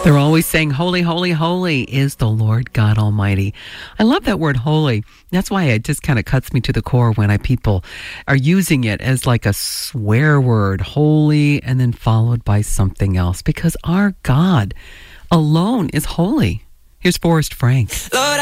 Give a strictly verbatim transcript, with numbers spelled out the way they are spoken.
They're always saying, holy, holy, holy is the Lord God Almighty. I love that word holy. That's why it just kind of cuts me to the core when I people are using it as like a swear word, holy, and then followed by something else, because our God alone is holy. Here's Forrest Frank. Lord,